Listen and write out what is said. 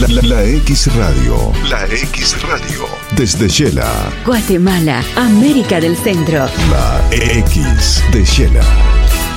La X Radio. La X Radio. Desde Shela. Guatemala, América del Centro. La X de Shela.